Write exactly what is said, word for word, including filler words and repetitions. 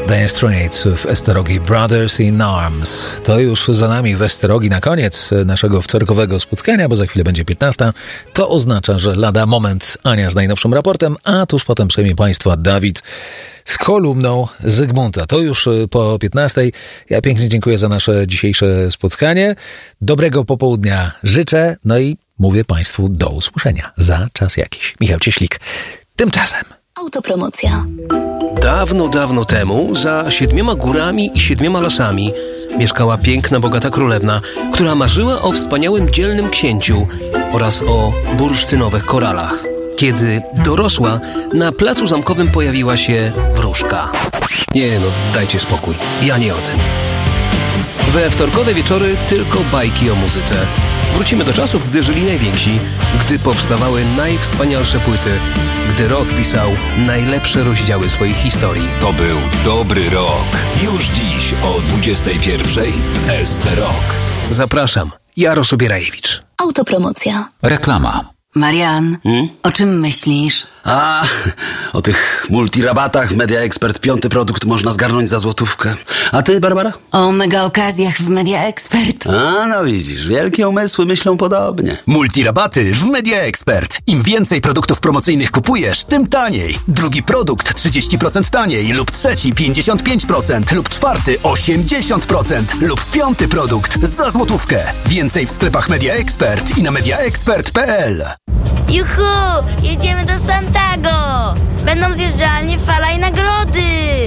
Dire Straits w Esterogi Brothers in Arms. To już za nami w Esterogi na koniec naszego wtorkowego spotkania, bo za chwilę będzie piętnasta. To oznacza, że lada moment Ania z najnowszym raportem, a tuż potem przejmie Państwa Dawid z kolumną Zygmunta. To już po piętnastej. Ja pięknie dziękuję za nasze dzisiejsze spotkanie. Dobrego popołudnia życzę, no i mówię Państwu do usłyszenia za czas jakiś. Michał Cieślik. Tymczasem autopromocja. Dawno, dawno temu, za siedmioma górami i siedmioma lasami, mieszkała piękna, bogata królewna, która marzyła o wspaniałym, dzielnym księciu oraz o bursztynowych koralach. Kiedy dorosła, na placu zamkowym pojawiła się wróżka. Nie no, dajcie spokój, ja nie o tym. We wtorkowe wieczory tylko bajki o muzyce. Wrócimy do czasów, gdy żyli najwięksi, gdy powstawały najwspanialsze płyty, gdy rock pisał najlepsze rozdziały swoich historii. To był dobry rok. Już dziś o dwudziestej pierwszej w S C Rock. Zapraszam, Jaro Sobierajewicz. Autopromocja. Reklama. Marian, Hmm? o czym myślisz? A, o tych multirabatach Media Expert. Piąty produkt można zgarnąć za złotówkę. A ty, Barbara? O mega okazjach w Media Expert. A, no widzisz, wielkie umysły myślą podobnie. Multirabaty w Media Expert. Im więcej produktów promocyjnych kupujesz, tym taniej. Drugi produkt trzydzieści procent taniej, lub trzeci pięćdziesiąt pięć procent, lub czwarty osiemdziesiąt procent, lub piąty produkt za złotówkę. Więcej w sklepach Media Expert i na mediaexpert kropka p l. Juhu! Jedziemy do Santago! Będą zjeżdżalnie, fala i nagrody!